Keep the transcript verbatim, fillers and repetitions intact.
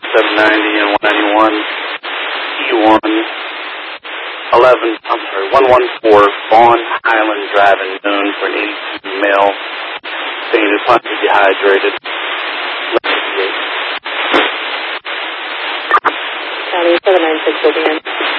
seven ninety and one ninety-one, E one, eleven, I'm sorry, one one four Vaughn Highland Drive in Noon for an eighty-two male, saying he's possibly dehydrated. County seven nine six, Vivian.